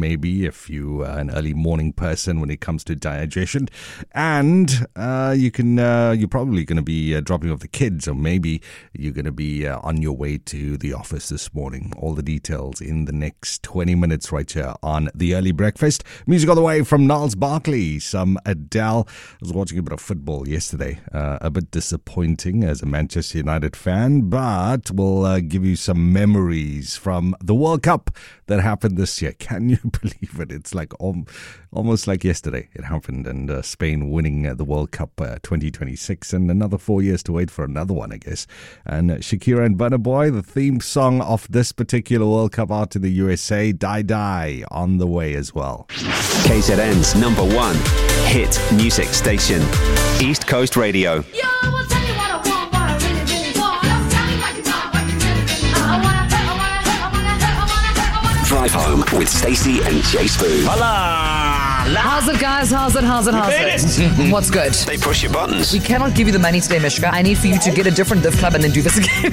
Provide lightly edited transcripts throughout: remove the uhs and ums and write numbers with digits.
maybe if you are an early morning person when it comes to digestion. And you're probably going to be dropping off the kids, or maybe you're going to be on your way to the office this morning. All the details in the next 20 minutes right here on The Early Breakfast. Music all the way from Niles Barkley, some Adele. I was watching a bit of football yesterday. A bit disappointing as a Manchester United fan, but we'll give you some memories from the World Cup that happened this year. Can you believe it? It's like almost like yesterday it happened, and Spain winning the World Cup 2026, and another 4 years to wait for another one, I guess. And Shakira and Burna Boy, the theme song of this particular World Cup out in the USA, Die Die, on the way as well. KZN's number one hit music station, East Coast Radio. Drive home with Stacey and Jay Spoon. How's it, guys? How's it? What's good? They push your buttons. We cannot give you the money today, Mishka. I need for you to get a different div club and then do this again.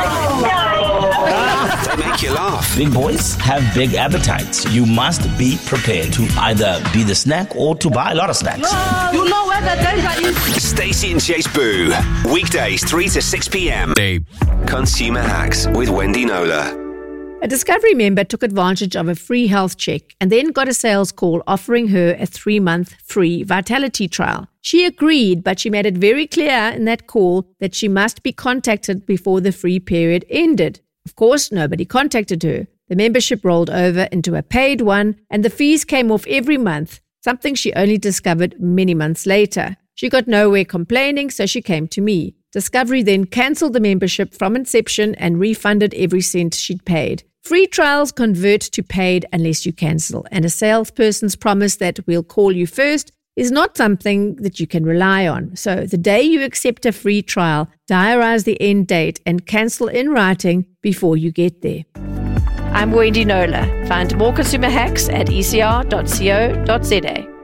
They make you laugh. Big boys have big appetites. You must be prepared to either be the snack or to buy a lot of snacks. You know where the danger is. Stacey and Jay Spoon. Weekdays 3 to 6 p.m. Consumer Hacks with Wendy Nola. A Discovery member took advantage of a free health check and then got a sales call offering her a 3-month free Vitality trial. She agreed, but she made it very clear in that call that she must be contacted before the free period ended. Of course, nobody contacted her. The membership rolled over into a paid one, and the fees came off every month, something she only discovered many months later. She got nowhere complaining, so she came to me. Discovery then cancelled the membership from inception and refunded every cent she'd paid. Free trials convert to paid unless you cancel, and a salesperson's promise that we'll call you first is not something that you can rely on. So the day you accept a free trial, diarize the end date and cancel in writing before you get there. I'm Wendy Nola. Find more consumer hacks at ecr.co.za.